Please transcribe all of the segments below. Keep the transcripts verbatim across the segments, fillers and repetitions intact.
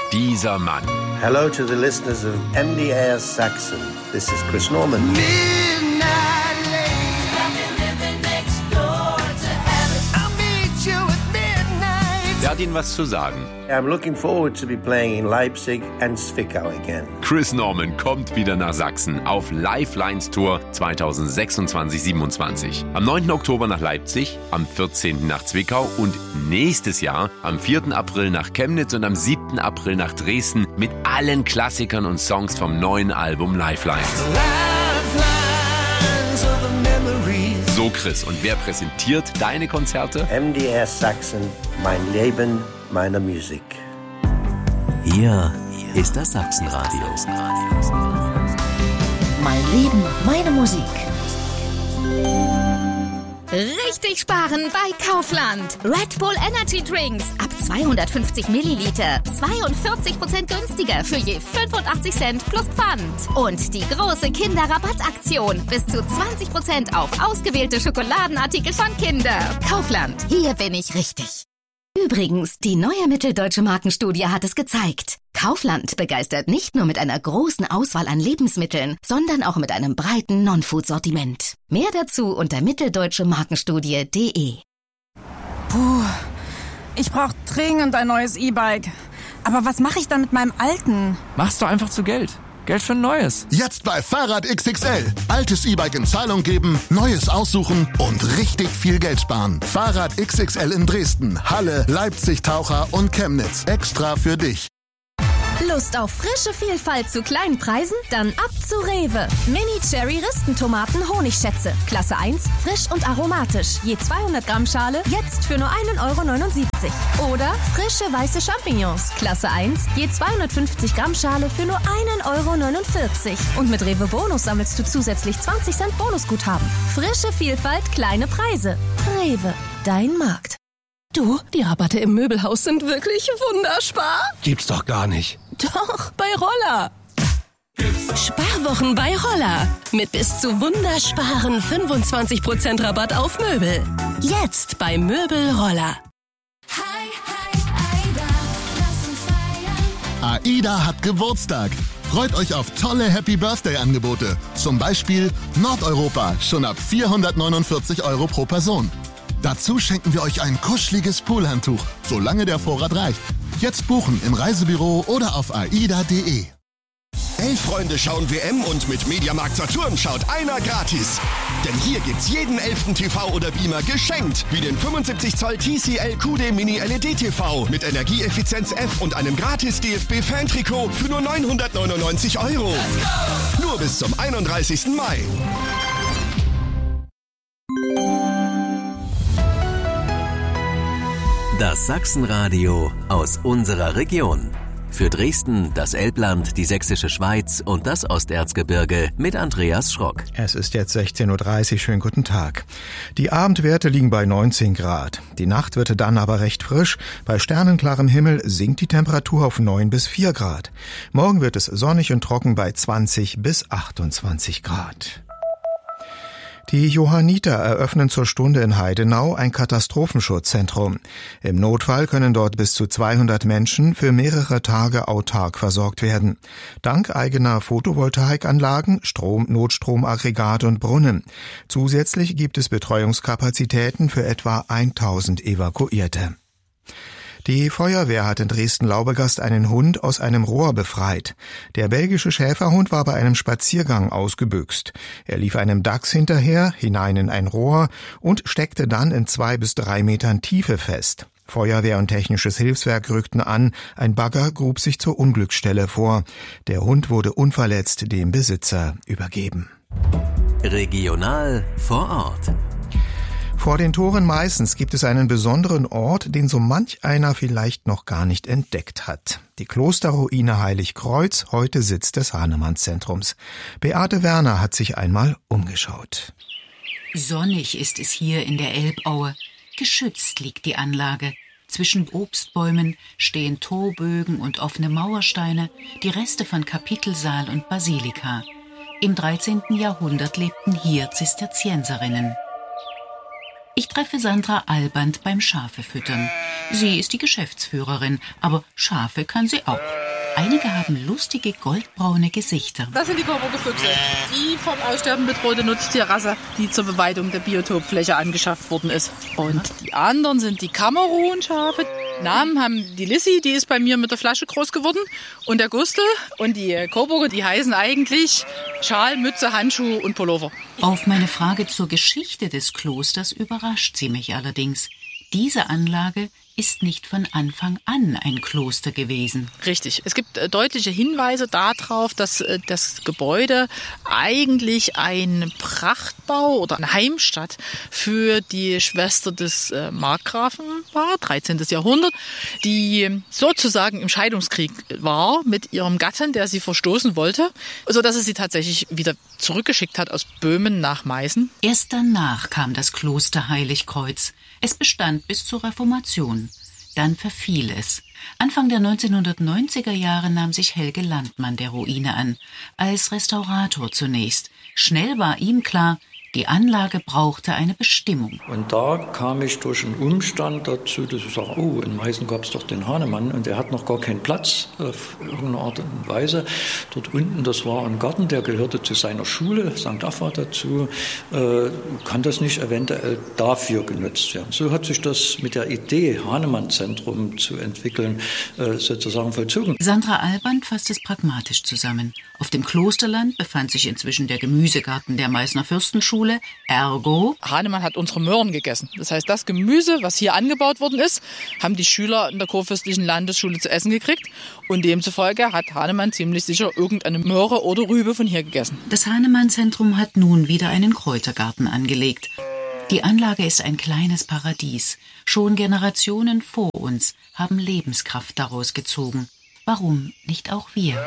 dieser Mann. Hello to the listeners of M D R Saxon. This is Chris Norman. Wer hat Ihnen was zu sagen? I'm looking forward to be playing in Leipzig and Zwickau again. Chris Norman kommt wieder nach Sachsen auf Lifelines Tour zwanzig sechsundzwanzig siebenundzwanzig. Am neunten Oktober nach Leipzig, am vierzehnten nach Zwickau und nächstes Jahr am vierten April nach Chemnitz und am siebten April nach Dresden mit allen Klassikern und Songs vom neuen Album Lifelines. So Chris, und wer präsentiert deine Konzerte? M D R Saxon, mein Leben, meine Musik. Hier ist das Sachsenradio. Mein Leben, meine Musik. Richtig sparen bei Kaufland. Red Bull Energy Drinks ab zweihundertfünfzig Milliliter. zweiundvierzig Prozent günstiger für je fünfundachtzig Cent plus Pfand. Und die große Kinderrabattaktion. Bis zu zwanzig Prozent auf ausgewählte Schokoladenartikel von Kinder. Kaufland. Hier bin ich richtig. Übrigens, die neue mitteldeutsche Markenstudie hat es gezeigt. Kaufland begeistert nicht nur mit einer großen Auswahl an Lebensmitteln, sondern auch mit einem breiten Non-Food-Sortiment. Mehr dazu unter mitteldeutsche Markenstudie punkt de. Puh, ich brauche dringend ein neues E-Bike. Aber was mache ich dann mit meinem alten? Machst du einfach zu Geld. Geld für ein neues. Jetzt bei Fahrrad X X L. Altes E-Bike in Zahlung geben, neues aussuchen und richtig viel Geld sparen. Fahrrad X X L in Dresden, Halle, Leipzig, Taucher und Chemnitz. Extra für dich. Lust auf frische Vielfalt zu kleinen Preisen? Dann ab zu Rewe. Mini-Cherry-Ristentomaten Honigschätze. Klasse eins, frisch und aromatisch. Je zweihundert Gramm Schale, jetzt für nur einen Euro neunundsiebzig. Oder frische weiße Champignons. Klasse eins, je zweihundertfünfzig Gramm Schale für nur einen Euro neunundvierzig. Und mit Rewe Bonus sammelst du zusätzlich zwanzig Cent Bonusguthaben. Frische Vielfalt, kleine Preise. Rewe, dein Markt. Du, die Rabatte im Möbelhaus sind wirklich wunderspar. Gibt's doch gar nicht. Doch, bei Roller. Sparwochen bei Roller. Mit bis zu wundersparen fünfundzwanzig Prozent Rabatt auf Möbel. Jetzt bei Möbel Roller. AIDA hat Geburtstag. Freut euch auf tolle Happy Birthday Angebote. Zum Beispiel Nordeuropa, schon ab vierhundertneunundvierzig Euro pro Person. Dazu schenken wir euch ein kuscheliges Poolhandtuch, solange der Vorrat reicht. Jetzt buchen im Reisebüro oder auf aida punkt de. Elf Freunde schauen W M und mit Mediamarkt Saturn schaut einer gratis. Denn hier gibt's jeden elften T V oder Beamer geschenkt. Wie den fünfundsiebzig Zoll T C L Q D Mini L E D T V mit Energieeffizienz F und einem gratis D F B-Fan-Trikot für nur neunhundertneunundneunzig Euro. Nur bis zum einunddreißigsten Mai. Das Sachsenradio aus unserer Region. Für Dresden, das Elbland, die Sächsische Schweiz und das Osterzgebirge mit Andreas Schrock. Es ist jetzt sechzehn Uhr dreißig, schönen guten Tag. Die Abendwerte liegen bei neunzehn Grad. Die Nacht wird dann aber recht frisch. Bei sternenklarem Himmel sinkt die Temperatur auf neun bis vier Grad. Morgen wird es sonnig und trocken bei zwanzig bis achtundzwanzig Grad. Die Johanniter eröffnen zur Stunde in Heidenau ein Katastrophenschutzzentrum. Im Notfall können dort bis zu zweihundert Menschen für mehrere Tage autark versorgt werden. Dank eigener Photovoltaikanlagen, Strom, Notstromaggregat und Brunnen. Zusätzlich gibt es Betreuungskapazitäten für etwa tausend Evakuierte. Die Feuerwehr hat in Dresden-Laubegast einen Hund aus einem Rohr befreit. Der belgische Schäferhund war bei einem Spaziergang ausgebüxt. Er lief einem Dachs hinterher, hinein in ein Rohr und steckte dann in zwei bis drei Metern Tiefe fest. Feuerwehr und technisches Hilfswerk rückten an, ein Bagger grub sich zur Unglücksstelle vor. Der Hund wurde unverletzt dem Besitzer übergeben. Regional vor Ort. Vor den Toren Meißens gibt es einen besonderen Ort, den so manch einer vielleicht noch gar nicht entdeckt hat. Die Klosterruine Heiligkreuz, heute Sitz des Hahnemann-Zentrums. Beate Werner hat sich einmal umgeschaut. Sonnig ist es hier in der Elbaue. Geschützt liegt die Anlage. Zwischen Obstbäumen stehen Torbögen und offene Mauersteine, die Reste von Kapitelsaal und Basilika. Im dreizehnten Jahrhundert lebten hier Zisterzienserinnen. Ich treffe Sandra Alband beim Schafefüttern. Sie ist die Geschäftsführerin, aber Schafe kann sie auch. Einige haben lustige goldbraune Gesichter. Das sind die Coburger-Füchse, die vom Aussterben bedrohte Nutztierrasse, die zur Beweidung der Biotopfläche angeschafft worden ist. Und die anderen sind die Kamerun-Schafe. Namen haben die Lissi, die ist bei mir mit der Flasche groß geworden. Und der Gustl und die Coburger, die heißen eigentlich Schal, Mütze, Handschuh und Pullover. Auf meine Frage zur Geschichte des Klosters überrascht sie mich allerdings. Diese Anlage ist nicht von Anfang an ein Kloster gewesen. Richtig. Es gibt äh, deutliche Hinweise darauf, dass äh, das Gebäude eigentlich ein Prachtbau oder eine Heimstatt für die Schwester des äh, Markgrafen war, dreizehnten Jahrhundert, die sozusagen im Scheidungskrieg war mit ihrem Gatten, der sie verstoßen wollte, sodass es sie tatsächlich wieder zurückgeschickt hat aus Böhmen nach Meißen. Erst danach kam das Kloster Heiligkreuz. Es bestand bis zur Reformation. Dann verfiel es. Anfang der neunzehnhundertneunziger Jahre nahm sich Helge Landmann der Ruine an, als Restaurator zunächst. Schnell war ihm klar, die Anlage brauchte eine Bestimmung. Und da kam ich durch einen Umstand dazu, dass ich sage, oh, in Meißen gab es doch den Hahnemann und der hat noch gar keinen Platz auf irgendeine Art und Weise. Dort unten, das war ein Garten, der gehörte zu seiner Schule, Sankt Affa dazu. Äh, kann das nicht eventuell dafür genutzt werden? So hat sich das mit der Idee, Hahnemann-Zentrum zu entwickeln, äh, sozusagen vollzogen. Sandra Alband fasst es pragmatisch zusammen. Auf dem Klosterland befand sich inzwischen der Gemüsegarten der Meißner Fürstenschule. Ergo, Hahnemann hat unsere Möhren gegessen. Das heißt, das Gemüse, was hier angebaut worden ist, haben die Schüler in der kurfürstlichen Landesschule zu essen gekriegt. Und demzufolge hat Hahnemann ziemlich sicher irgendeine Möhre oder Rübe von hier gegessen. Das Hahnemann-Zentrum hat nun wieder einen Kräutergarten angelegt. Die Anlage ist ein kleines Paradies. Schon Generationen vor uns haben Lebenskraft daraus gezogen. Warum nicht auch wir?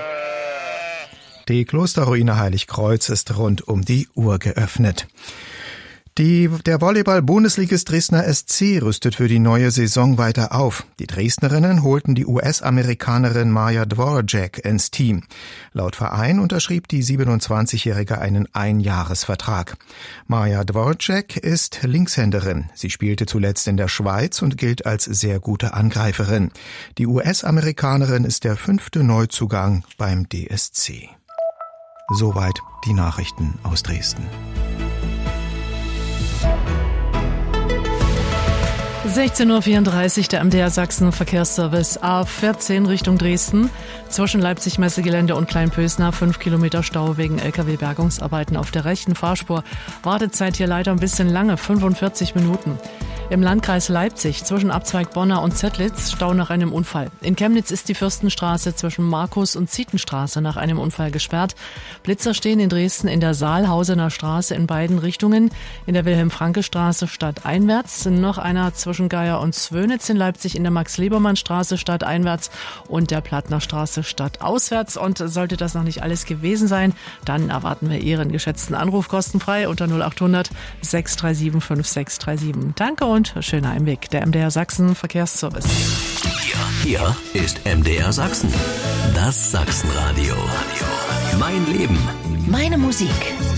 Die Klosterruine Heiligkreuz ist rund um die Uhr geöffnet. Die, der Volleyball-Bundesligist Dresdner S C rüstet für die neue Saison weiter auf. Die Dresdnerinnen holten die U S-Amerikanerin Maja Dvorak ins Team. Laut Verein unterschrieb die siebenundzwanzigjährige einen Einjahresvertrag. Maja Dvorak ist Linkshänderin. Sie spielte zuletzt in der Schweiz und gilt als sehr gute Angreiferin. Die U S-Amerikanerin ist der fünfte Neuzugang beim D S C. Soweit die Nachrichten aus Dresden. sechzehn Uhr vierunddreißig, der M D R Sachsen Verkehrsservice A vierzehn Richtung Dresden. Zwischen Leipzig-Messegelände und Kleinpösna fünf Kilometer Stau wegen L K W-Bergungsarbeiten auf der rechten Fahrspur. Wartezeit hier leider ein bisschen lange, fünfundvierzig Minuten. Im Landkreis Leipzig zwischen Abzweig Bonna und Zettlitz Stau nach einem Unfall. In Chemnitz ist die Fürstenstraße zwischen Markus- und Zietenstraße nach einem Unfall gesperrt. Blitzer stehen in Dresden in der Saalhausener Straße in beiden Richtungen. In der Wilhelm-Franke-Straße stadteinwärts. Noch einer zwischen Geier und Zwönitz in Leipzig in der Max-Liebermann-Straße stadteinwärts und der Plattner Straße stadtauswärts. Und sollte das noch nicht alles gewesen sein, dann erwarten wir Ihren geschätzten Anruf kostenfrei unter null achthundert sechs drei sieben fünf sechs drei sieben. Danke und schöner Heimweg. Der M D R Sachsen Verkehrsservice. Hier, hier ist M D R Sachsen. Das Sachsenradio. Mein Leben. Meine Musik.